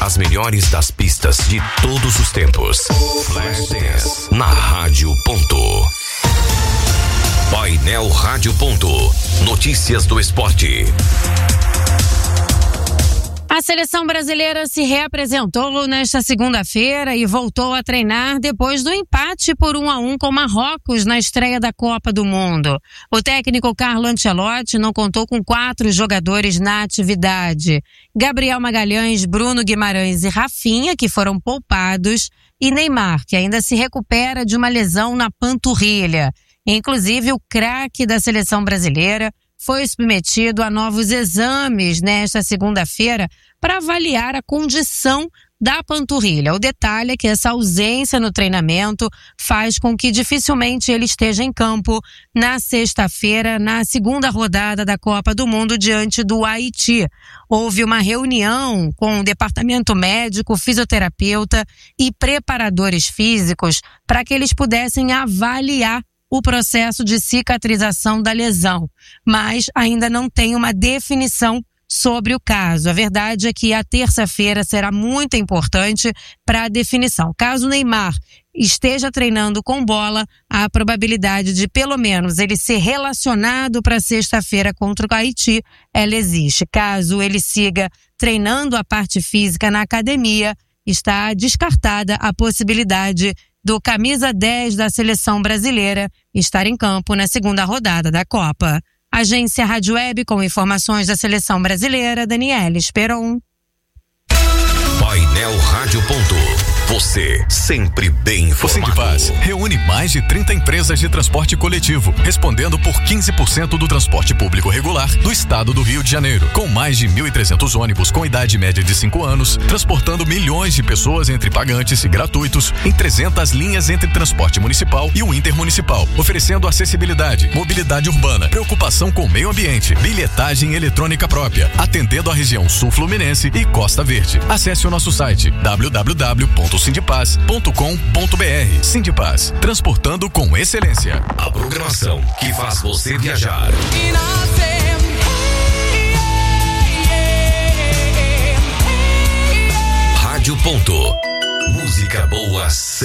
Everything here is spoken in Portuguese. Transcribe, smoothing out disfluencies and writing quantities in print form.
As melhores das pistas de todos os tempos. Flash Dance na Rádio Ponto. Painel Rádio Ponto. Notícias do esporte. A seleção brasileira se reapresentou nesta segunda-feira e voltou a treinar depois do empate por 1-1 com Marrocos na estreia da Copa do Mundo. O técnico Carlo Ancelotti não contou com 4 jogadores na atividade: Gabriel Magalhães, Bruno Guimarães e Rafinha, que foram poupados, e Neymar, que ainda se recupera de uma lesão na panturrilha. Inclusive, o craque da seleção brasileira foi submetido a novos exames nesta segunda-feira para avaliar a condição da panturrilha. O detalhe é que essa ausência no treinamento faz com que dificilmente ele esteja em campo na sexta-feira, na segunda rodada da Copa do Mundo diante do Haiti. Houve uma reunião com o departamento médico, fisioterapeuta e preparadores físicos para que eles pudessem avaliar o processo de cicatrização da lesão, mas ainda não tem uma definição sobre o caso. A verdade é que a terça-feira será muito importante para a definição. Caso o Neymar esteja treinando com bola, a probabilidade de pelo menos ele ser relacionado para sexta-feira contra o Haiti, ela existe. Caso ele siga treinando a parte física na academia, está descartada a possibilidade do camisa 10 da seleção brasileira estar em campo na segunda rodada da Copa. Agência Rádio Web com informações da seleção brasileira, Daniela Esperon. Painel Rádio Ponto. Você sempre bem informado. O Sindipaz reúne mais de 30 empresas de transporte coletivo, respondendo por 15% do transporte público regular do estado do Rio de Janeiro. Com mais de 1.300 ônibus com idade média de 5 anos, transportando milhões de pessoas entre pagantes e gratuitos em 300 linhas entre transporte municipal e o intermunicipal, oferecendo acessibilidade, mobilidade urbana, preocupação com o meio ambiente, bilhetagem eletrônica própria, atendendo a região sul-fluminense e Costa Verde. Acesse o nosso site www.sindipaz.com.br. Sindipaz, transportando com excelência. A programação que faz você viajar. Rádio Ponto. Música boa.